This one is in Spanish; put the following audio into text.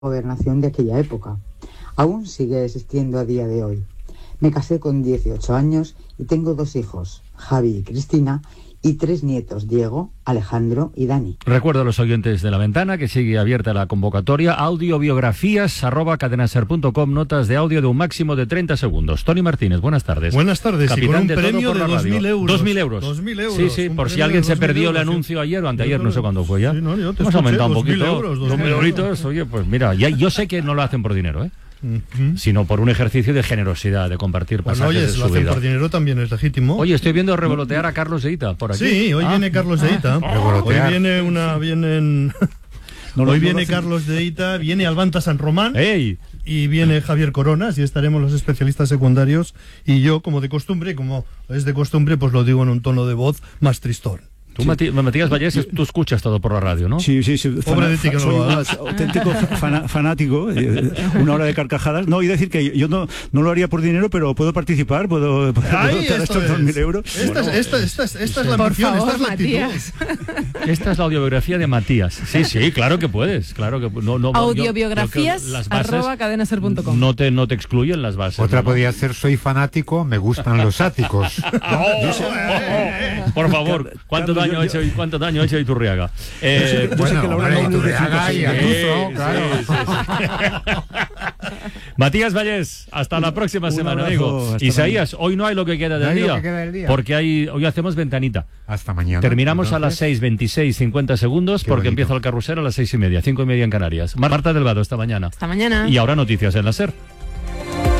gobernación de aquella época. Aún sigue existiendo a día de hoy. Me casé con 18 años y tengo 2 hijos, Javi y Cristina, y 3 nietos, Diego, Alejandro y Dani. Recuerdo a los oyentes de La Ventana que sigue abierta la convocatoria audiobiografías@cadenaser.com, notas de audio de un máximo de 30 segundos. Tony Martínez, buenas tardes. Buenas tardes, capitán y con un de premio de 2.000 euros. 2.000 euros. 2.000 euros. Sí, sí, por si alguien se perdió el anuncio ayer o anteayer, no sé cuándo fue ya. Sí, no, yo te hemos escuché, aumentado un 2.000 poquito. euros, 2.000 euritos, oye, pues mira, yo sé que no lo hacen por dinero, sino por un ejercicio de generosidad, de compartir pasajes oye, de si su lo hacen vida. por dinero también es legítimo. Oye, estoy viendo revolotear a Carlos Deita por aquí. Sí, hoy viene Carlos Deita. Hoy viene Carlos Deita, viene Albanta San Román. ¡Ey! Y viene Javier Coronas y estaremos los especialistas secundarios y yo, como es de costumbre, pues lo digo en un tono de voz más tristón. Tú, Matías Vallés, tú escuchas todo por la radio, ¿no? Sí. Pobre de ti que no soy lo un hagas. auténtico fanático. Una hora de carcajadas. No, y decir que yo no lo haría por dinero, pero puedo participar, puedo Ay, dar estos 2.000 euros. Esta es la ambición, esta es la actitud. Esta es la audiobiografía de Matías. Sí, claro que puedes. Claro que audiobiografías@cadenaser.com. No te excluyen las bases. Otra podría ser: soy fanático, me gustan los áticos. Por favor, ¿cuánto daño ha hecho Iturriaga? Iturriaga y Atuso, claro. Sí. Matías Vallés, hasta la próxima semana, amigo. Isaías, hoy no hay lo que queda del día, porque hoy hacemos ventanita. Hasta mañana. Terminamos a las 6:26, 50 segundos, porque empieza el carrusel a las 6:30, 5:30 en Canarias. Marta Delgado, esta mañana. Hasta mañana. Y ahora noticias en la SER.